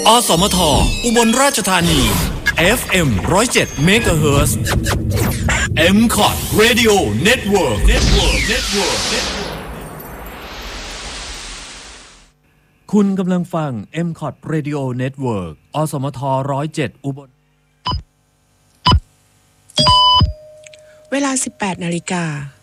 อสมทอุบลราชธานี FM 107 MHz MCOT Radio Network คุณกำลังฟัง MCOT Radio Network อสมท107อุบลเวลา 18 นาฬิกา